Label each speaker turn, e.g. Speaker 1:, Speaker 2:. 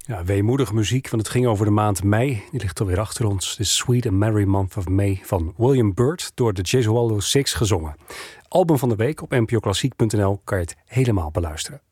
Speaker 1: Ja, weemoedige muziek, want het ging over de maand mei. Die ligt alweer achter ons. The Sweet and Merry Month of May van William Byrd door de Gesualdo Six gezongen. Album van de week op npoklassiek.nl kan je het helemaal beluisteren.